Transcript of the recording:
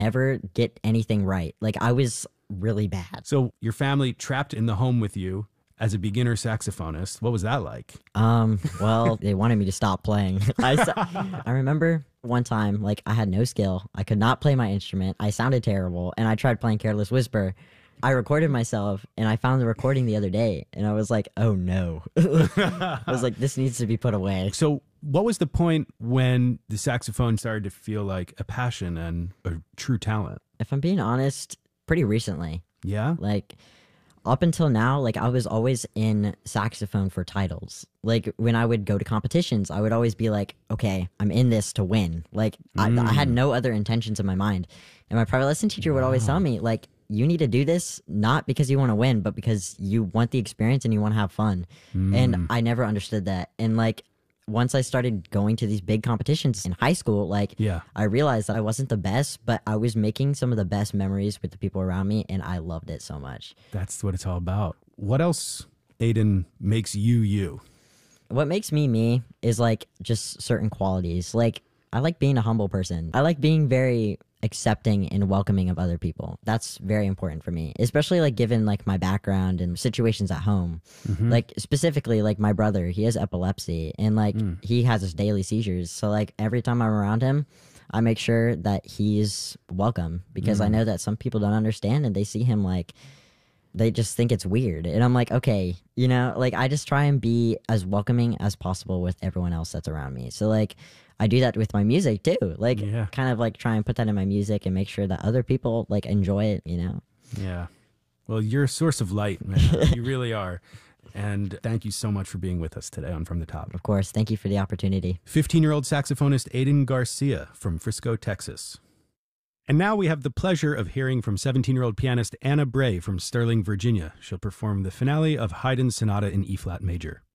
ever get anything right. Like I was really bad. So your family trapped in the home with you as a beginner saxophonist. What was that like? Well, they wanted me to stop playing. I remember one time, like I had no skill. I could not play my instrument. I sounded terrible, and I tried playing Careless Whisper. I recorded myself, and I found the recording the other day, and I was like, oh no. I was like, this needs to be put away. So what was the point when the saxophone started to feel like a passion and a true talent? If I'm being honest, pretty recently. Yeah? Like up until now, like I was always in saxophone for titles. Like when I would go to competitions, I would always be like, okay, I'm in this to win. Like I had no other intentions in my mind. And my private lesson teacher would always tell me, like, you need to do this not because you want to win, but because you want the experience and you want to have fun. And I never understood that. And like once I started going to these big competitions in high school, like I realized that I wasn't the best, but I was making some of the best memories with the people around me, and I loved it so much. That's what it's all about. What else, Aiden, makes you you? What makes me me is like just certain qualities. Like I like being a humble person. I like being very accepting and welcoming of other people. That's very important for me, especially like given like my background and situations at home. Like specifically like my brother, he has epilepsy, and like he has his daily seizures. So like every time I'm around him, I make sure that he's welcome, because I know that some people don't understand, and they see him like they just think it's weird. And I'm like, okay, you know, like I just try and be as welcoming as possible with everyone else that's around me. So like I do that with my music too. Like kind of like try and put that in my music and make sure that other people like enjoy it, you know? Yeah. Well, you're a source of light, man. You really are. And thank you so much for being with us today on From the Top. Of course. Thank you for the opportunity. 15-year-old saxophonist Aiden Garcia from Frisco, Texas. And now we have the pleasure of hearing from 17-year-old pianist Anna Bray from Sterling, Virginia. She'll perform the finale of Haydn's Sonata in E-flat major.